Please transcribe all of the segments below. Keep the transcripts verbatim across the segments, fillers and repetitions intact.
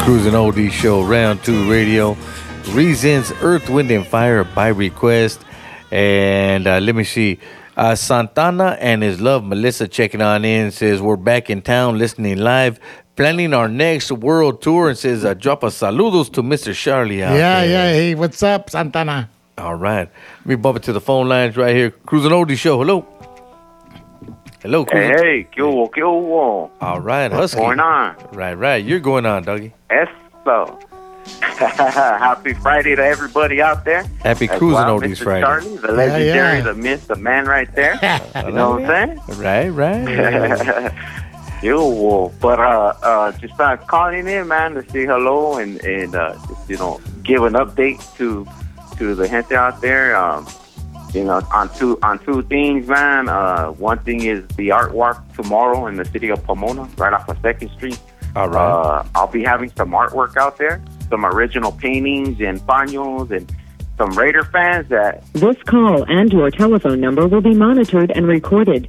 Cruising Oldies Show, Round two Radio. Reasons, Earth, Wind, and Fire by request. And uh, let me see. Uh, Santana and his love, Melissa, checking on in, says, we're back in town listening live, planning our next world tour, and says, uh, drop a saludos to Mister Charlie out Yeah, there. yeah. Hey, what's up, Santana? All right. Let me bump it to the phone lines right here. Cruising Oldies Show. Hello. Hello, Cruising. Hey, hey, ¿qué hubo, qué hubo? All right, Husky. What's going on? Right, right. You're going on, doggy. Eso. Happy Friday to everybody out there. Happy As Cruising well, Oldies Mister Friday. Charlie, the legendary, yeah. the myth, the man right there. You know what I'm saying? Right, right. Yo, but uh, uh, just start calling in, man, to say hello and and uh, just, you know, give an update to to the gente out there. Um, you know, on two on two things, man. Uh, one thing is the art walk tomorrow in the city of Pomona, right off of Second Street. All right. Uh, I'll be having some artwork out there, some original paintings and paños, and some Raider fans that. This call and your telephone number will be monitored and recorded.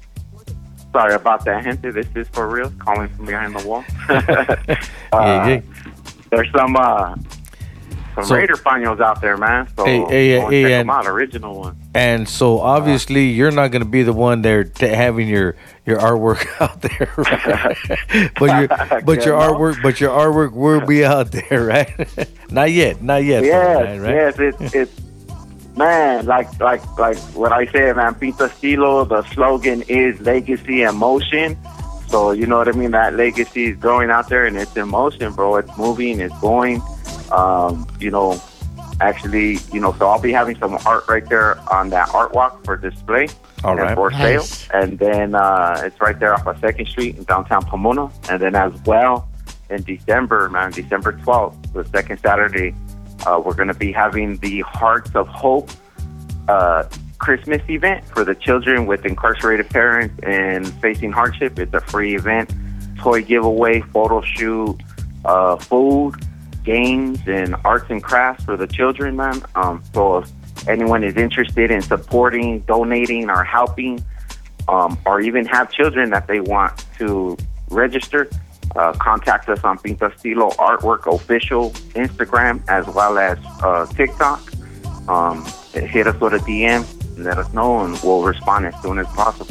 Sorry about that, gente. This is for real. Calling from behind the wall. uh, yeah, yeah. There's some uh, some So- Raider paños out there, man. So Hey, hey, go and hey, check and- them out. Original ones. And so obviously you're not going to be the one there t- having your, your artwork out there, right? but your but your Yeah, no. artwork but your artwork will be out there, right? Not yet, not yet. though, Yes, right, right? yes. It's it's man, like like like what I said, man. Pinta Estilo. The slogan is legacy and motion. So you know what I mean. That legacy is growing out there, and it's in motion, bro. It's moving. It's going. Um, you know, actually, you know. So I'll be having some art right there on that art walk for display. All and right. for sale. Nice. And then uh, it's right there off of Second Street in downtown Pomona. And then as well in December, man, December twelfth, the second Saturday, uh, we're going to be having the Hearts of Hope uh, Christmas event for the children with incarcerated parents and facing hardship. It's a free event, toy giveaway, photo shoot, uh, food, games, and arts and crafts for the children, man. Um, so if anyone is interested in supporting, donating, or helping, um, or even have children that they want to register, uh, contact us on Pinta Estilo Artwork Official Instagram as well as uh, TikTok. Um, hit us with a D M, let us know, and we'll respond as soon as possible.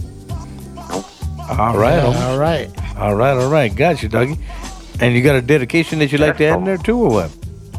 All right. Yeah, homie. all right. All right, all right. Got you, doggy. And you got a dedication that you'd like to add in there too, or what?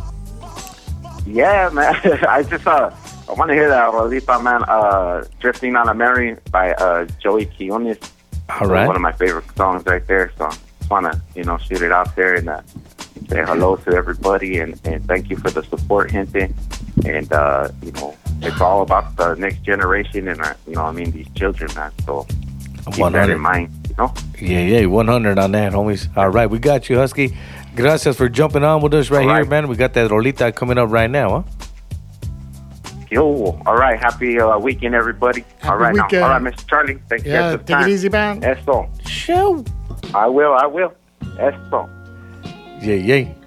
Yeah, man. I just uh, I want to hear that Rolita, man. Uh, "Drifting on a Mary" by uh, Joey Quinones. All right. One of my favorite songs right there. So I just want to, you know, shoot it out there and uh, say hello to everybody and, and thank you for the support, gente. And, uh, you know, it's all about the next generation and, uh, you know, I mean, these children, man. So keep that in mind, you know? Yeah, yeah, one hundred on that, homies. All right, we got you, Husky. Gracias for jumping on with us right, All here, right. man. We got that Rolita coming up right now, huh? Yo, all right. Happy uh, weekend, everybody. Happy all right, weekend. now. All right, Mister Charlie. Thank you Yeah, for the take time. it easy, man. Eso. Show. I will, I will. Eso. Yeah, yeah.